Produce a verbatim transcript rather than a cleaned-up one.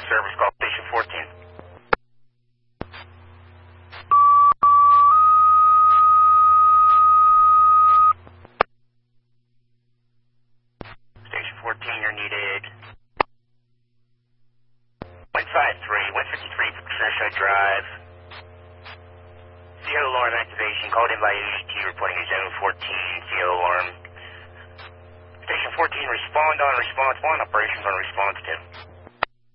service call station fourteen. Station fourteen, you're needed. one five three, one fifty-three Patricia Drive. C O alarm activation called in by A D T reporting a zone fourteen C O alarm. Station fourteen, respond on response one, operations on response two.